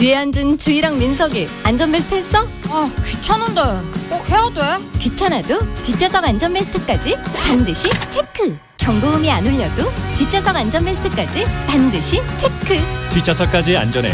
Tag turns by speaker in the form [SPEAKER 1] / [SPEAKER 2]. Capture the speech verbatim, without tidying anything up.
[SPEAKER 1] 뒤에 앉은 주희랑 민석이 안전벨트 했어?
[SPEAKER 2] 아, 귀찮은데 꼭 해야 돼?
[SPEAKER 1] 귀찮아도 뒷좌석 안전벨트까지 반드시 체크. 경고음이 안 울려도 뒷좌석 안전벨트까지 반드시 체크.
[SPEAKER 3] 뒷좌석까지 안전에